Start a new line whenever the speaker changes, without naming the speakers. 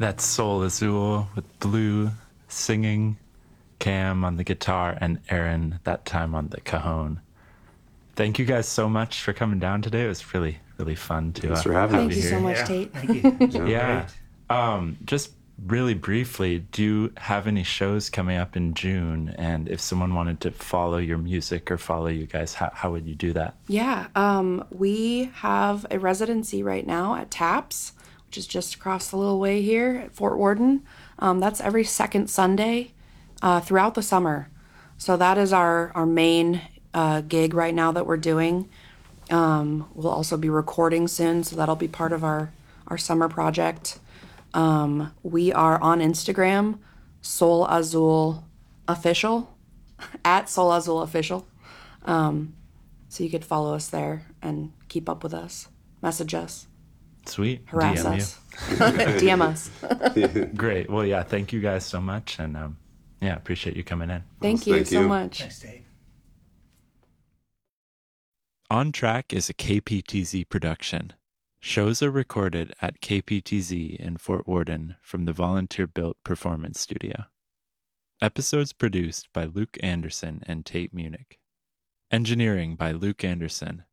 That's Soul Azul with Blue singing, Cam on the guitar, and Aaron that time on the cajon. Thank you guys so much for coming down today. It was really, really fun to
Thanks for having
have
us.
you
Thank you so
here.
much,
Yeah,
Tate.
thank you. It was
Yeah.
great.
Just really briefly, do you have any shows coming up in June? And if someone wanted to follow your music or follow you guys, how would you do that?
Yeah, we have a residency right now at TAPS, which is just across the little way here at Fort Worden. That's every second Sunday throughout the summer. So that is our main gig right now that we're doing. We'll also be recording soon, so that'll be part of our summer project. We are on Instagram, Soul Azul Official, at Soul Azul Official. So you could follow us there and keep up with us, message us,
Sweet.
harass
DM
us, DM us.
you. Great. Well, yeah, thank you guys so much. And yeah, appreciate you coming in.
Thank you
Thank
so
you.
much.
Thanks, Dave.
On Track is a KPTZ production. Shows are recorded at KPTZ in Fort Worden from the volunteer-built performance studio. Episodes produced by Luke Anderson and Tate Munich. Engineering by Luke Anderson.